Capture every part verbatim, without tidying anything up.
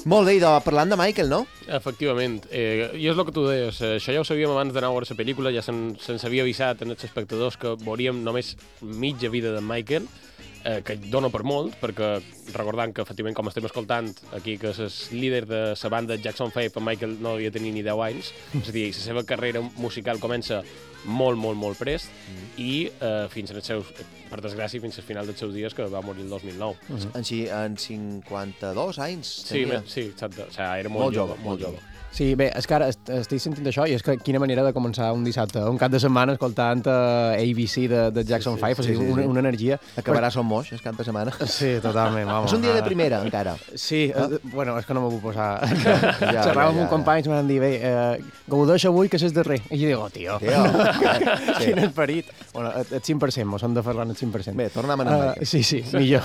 Molt bé, idò, parlant de Michael, no? Efectivament. Eh, I és el que tu deies, eh, això ja ho sabíem abans d'anar a veure la pel·lícula, ja se'n se havia avisat en els espectadors que veuríem només mitja vida de Michael, eh, que dona per molt, perquè recordant que, efectivament, com estem escoltant aquí, que és el líder de la banda Jackson five, en Michael no devia tenir ni deu anys, és a dir, la seva carrera musical comença molt, molt, molt prest, mm. i eh, fins als seus, per desgràcia, fins al final dels seus dies, que va morir el dos mil nou. Mm -hmm. en, si, en cinquanta-dos anys sí, tenia. Me, sí, exacte. O sigui, era molt, molt jove, jove, molt jove. Sí, bé, és que ara est estic sentint això i és que quina manera de començar un dissabte, un cap de setmana escoltant uh, A B C de, de Jackson sí, sí, five, o sigui, sí, sí, una, sí. una energia... Acabarà Som Moix, el cap de setmana. Sí, totalment, vamos. És un dia de primera, encara. Sí, ah? eh, bueno, és que no m'ho puc posar... ja, ja, Xerrava amb ja, un company i m'han dit, bé, eh, gaudeix avui que és darrer. I jo dic, oh, tio, tio sí. quin esperit. Bueno, el cinc per cent, mos hem de ferrar el cinc per cent. Bé, tornem a anar. Uh, sí, sí, millor.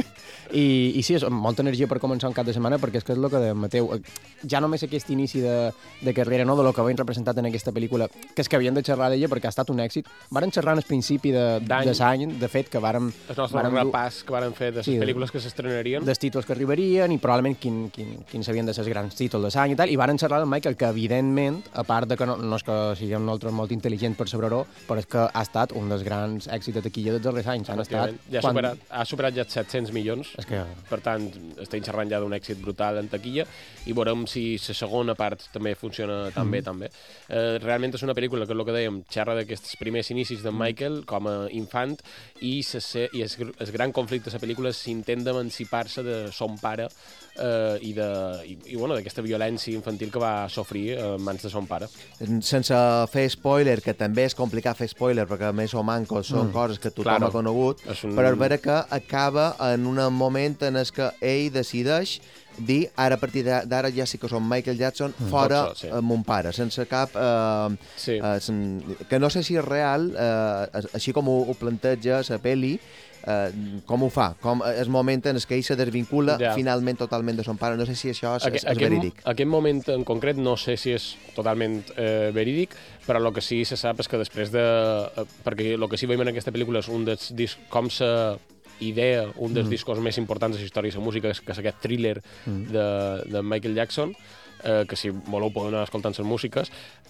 I, I sí, és molta energia per començar un cap de setmana, perquè és que és el que de Mateu, ja només aquest inici de, de carrera, no, de lo que veiem representat en aquesta pel·lícula, que és que havien de xerrar d'ella perquè ha estat un èxit. Varen xerrar al principi de l'any, de fet, que vàrem... El nostre repàs que vàrem fer de les sí, pel·lícules que s'estrenarien. Dels títols que arribarien i probablement quin, quin, quins havien de ser els grans títols de l'any i tal, i varen xerrar amb Michael, que evidentment, a part de que no, no és que siguem nosaltres molt intel·ligents per saber-ho, però és que ha estat un dels grans èxits de taquilla dels darrers anys. Han estat... Ja ha, quan... superat, ha superat ja set-cents milions, és que... per tant, estem xerrant ja d'un èxit brutal en taquilla i veurem si la segona part també funciona tan mm. bé, tan bé. Eh, realment és una pel·lícula que, és el que dèiem, xerra d'aquests primers inicis de Michael com a infant i, se, i es, el gran conflicte de la pel·lícula és s'intent d'emancipar-se de son pare eh, i, de, i, i bueno, d'aquesta violència infantil que va sofrir en mans de son pare. Sense fer spoiler, que també és complicat fer spoiler perquè més o mancos són mm. coses que tothom claro. ha conegut, un... però és vera que acaba en un moment en el que ell decideix dir, ara a partir d'ara ja sí que som Michael Jackson, mm. fora sol, sí. mon pare, sense cap... Eh, sí. eh, sen, que no sé si és real, eh, així com ho, ho planteja la pel·li, eh, com ho fa, com el moment en què ell se desvincula ja. finalment totalment de son pare. No sé si això és, Aqu és, és aquest, verídic. Aquest moment en concret no sé si és totalment eh, verídic, però el que sí se sap és que després de... Eh, perquè el que sí veiem en aquesta pel·lícula és un dels discs, com se... idea, un dels mm. discos més importants de la història de la música, que és aquest thriller mm. de, de Michael Jackson, eh, que si voleu podeu anar escoltant les músiques.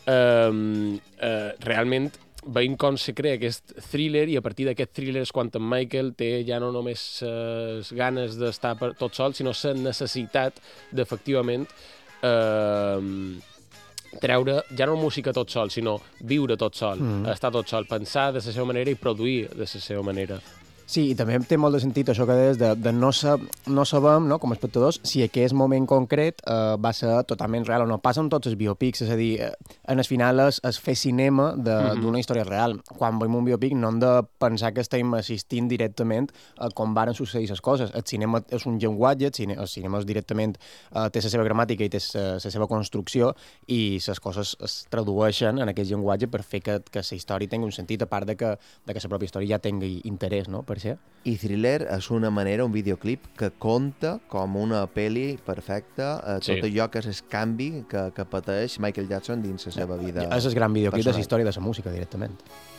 Eh, eh, realment veiem com se crea aquest thriller i a partir d'aquest thriller és quan en Michael té ja no només les uh, ganes d'estar tot sol, sinó la necessitat d'efectivament eh, treure ja no música tot sol, sinó viure tot sol, mm. estar tot sol, pensar de la seva manera i produir de la seva manera. Sí, i també té molt de sentit això que deies de, de no, sa, no sabem, no, com a espectadors, si aquest moment concret eh, va ser totalment real o no. Passa amb tots els biopics, és a dir, eh, en el final és, és fer cinema d'una mm -hmm. història real. Quan veiem un biopic no hem de pensar que estem assistint directament a com varen succeir les coses. El cinema és un llenguatge, el cinema, el cinema és directament, eh, té la seva gramàtica i té la seva construcció i les coses es tradueixen en aquest llenguatge per fer que, que la història tingui un sentit, a part de que, de que la pròpia història ja tingui interès, no?, per ser. I Thriller és una manera, un videoclip, que conta com una pel·li perfecta eh, tot sí. allò que és el canvi que, que pateix Michael Jackson dins la seva vida. És el gran videoclip personal. De la història de la música, directament.